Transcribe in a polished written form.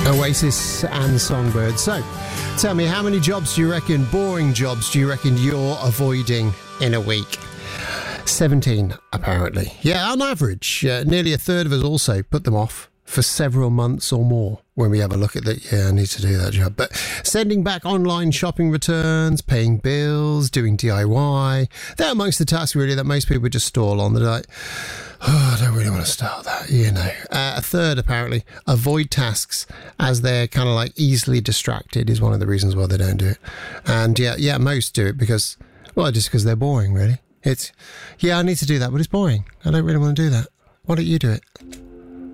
Oasis and Songbird. So, tell me, how many jobs do you reckon, boring jobs, do you reckon you're avoiding in a week? 17, apparently. Yeah, on average. Nearly a third of us also put them off for several months or more when we have a look at that. Yeah, I need to do that job. But sending back online shopping returns, paying bills, doing DIY, they're amongst the tasks really that most people just stall on. They're like, oh, I don't really want to start that, you know. A third, apparently, avoid tasks as they're kind of like easily distracted is one of the reasons why they don't do it. And yeah, most do it because, well, just because they're boring, really. I need to do that, but it's boring. I don't really want to do that. Why don't you do it?